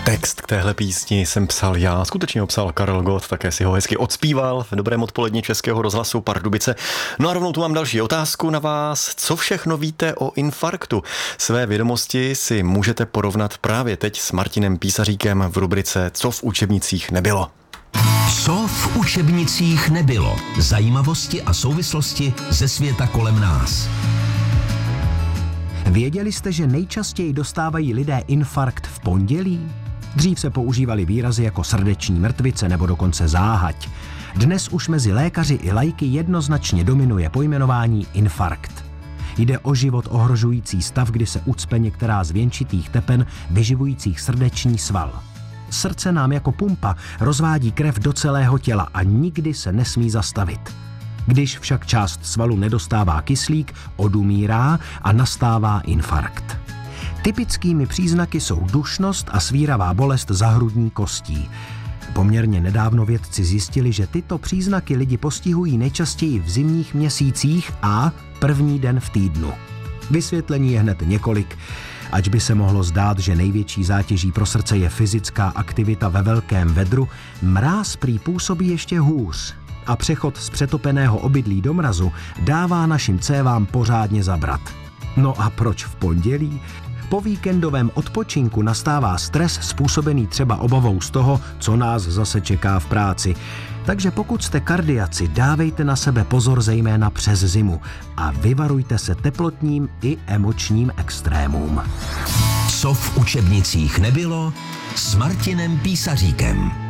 Text k téhle písni jsem psal já, skutečně ho psal Karel Gott, také si ho hezky odspíval v Dobrém odpoledni Českého rozhlasu Pardubice. No a rovnou tu mám další otázku na vás. Co všechno víte o infarktu? Své vědomosti si můžete porovnat právě teď s Martinem Písaříkem v rubrice Co v učebnicích nebylo. Co v učebnicích nebylo? Zajímavosti a souvislosti ze světa kolem nás. Věděli jste, že nejčastěji dostávají lidé infarkt v pondělí? Dřív se používaly výrazy jako srdeční mrtvice nebo dokonce záhať. Dnes už mezi lékaři i laiky jednoznačně dominuje pojmenování infarkt. Jde o život ohrožující stav, kdy se ucpe některá z věnčitých tepen vyživujících srdeční sval. Srdce nám jako pumpa rozvádí krev do celého těla a nikdy se nesmí zastavit. Když však část svalu nedostává kyslík, odumírá a nastává infarkt. Typickými příznaky jsou dušnost a svíravá bolest za hrudní kostí. Poměrně nedávno vědci zjistili, že tyto příznaky lidi postihují nejčastěji v zimních měsících a první den v týdnu. Vysvětlení je hned několik. Ač by se mohlo zdát, že největší zátěží pro srdce je fyzická aktivita ve velkém vedru, mráz prý působí ještě hůř. A přechod z přetopeného obydlí do mrazu dává našim cévám pořádně zabrat. No a proč v pondělí? Po víkendovém odpočinku nastává stres způsobený třeba obavou z toho, co nás zase čeká v práci. Takže pokud jste kardiaci, dávejte na sebe pozor zejména přes zimu a vyvarujte se teplotním i emočním extrémům. Co v učebnicích nebylo s Martinem Písaříkem.